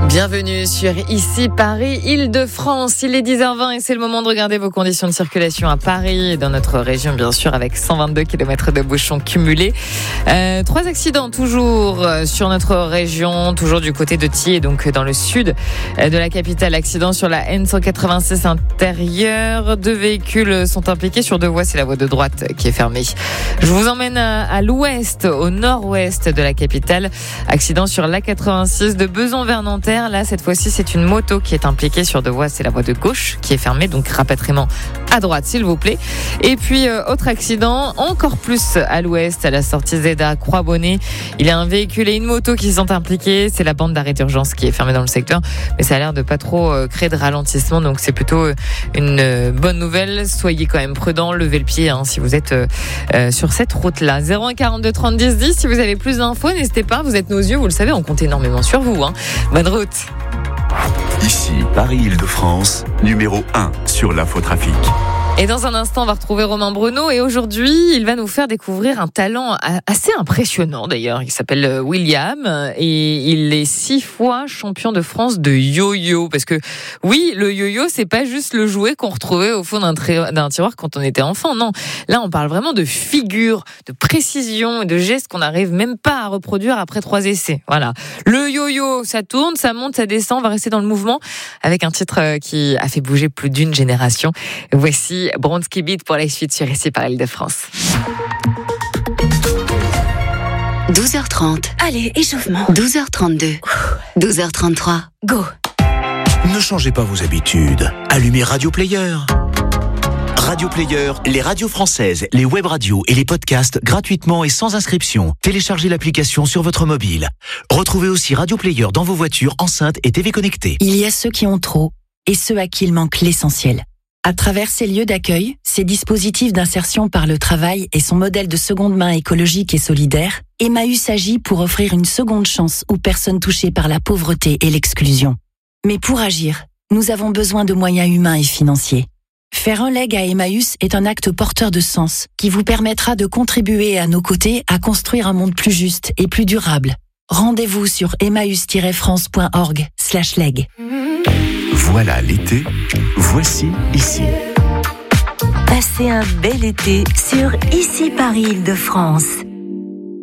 Bienvenue sur Ici Paris, Île-de-France. Il est 10h20 et c'est le moment de regarder vos conditions de circulation à Paris et dans notre région, bien sûr, avec 122 km de bouchons cumulés. 3 accidents toujours sur notre région, toujours du côté de Thiers, donc dans le sud de la capitale. Accident sur la N186 intérieure. 2 véhicules sont impliqués sur 2 voies. C'est la voie de droite qui est fermée. Je vous emmène à l'ouest, au nord-ouest de la capitale. Accident sur l'A86 de Besançon vers Nanterre. Là, cette fois-ci, c'est une moto qui est impliquée sur 2 voies. C'est la voie de gauche qui est fermée, donc rapatriement à droite, s'il vous plaît. Et puis, autre accident, encore plus à l'ouest, à la sortie Zeda, Croix-Bonnet. Il y a un véhicule et une moto qui sont impliqués. C'est la bande d'arrêt d'urgence qui est fermée dans le secteur. Mais ça a l'air de pas trop créer de ralentissement. Donc, c'est plutôt une bonne nouvelle. Soyez quand même prudents. Levez le pied si vous êtes sur cette route-là. 01 42 30 10 10. Si vous avez plus d'infos, n'hésitez pas. Vous êtes nos yeux. Vous le savez, on compte énormément sur vous. Bonne route. Ici, Paris-Île-de-France, numéro 1 sur l'infotrafic. Et dans un instant, on va retrouver Romain Bruno. Et aujourd'hui, il va nous faire découvrir un talent assez impressionnant d'ailleurs. Il s'appelle William et il est 6 fois champion de France de yo-yo. Parce que oui, le yo-yo, c'est pas juste le jouet qu'on retrouvait au fond d'un tiroir quand on était enfant. Non, là, on parle vraiment de figure, de précision et de gestes qu'on n'arrive même pas à reproduire après 3 essais. Voilà. Le yo-yo, ça tourne, ça monte, ça descend. On va rester dans le mouvement avec un titre qui a fait bouger plus d'une génération. Voici Bronski Beat pour la suite sur Ici par Île-de-France. 12h30. Allez, échauffement. 12h32. 12h33. Go. Ne changez pas vos habitudes. Allumez Radio Player. Radio Player, les radios françaises, les web radios et les podcasts gratuitement et sans inscription. Téléchargez l'application sur votre mobile. Retrouvez aussi Radio Player dans vos voitures, enceintes et TV connectées. Il y a ceux qui ont trop et ceux à qui il manque l'essentiel. À travers ces lieux d'accueil, ces dispositifs d'insertion par le travail et son modèle de seconde main écologique et solidaire, Emmaüs agit pour offrir une seconde chance aux personnes touchées par la pauvreté et l'exclusion. Mais pour agir, nous avons besoin de moyens humains et financiers. Faire un leg à Emmaüs est un acte porteur de sens qui vous permettra de contribuer à nos côtés à construire un monde plus juste et plus durable. Rendez-vous sur emmaüs-france.org/leg. Voilà l'été, voici Ici. Passez un bel été sur Ici Paris Île-de-France.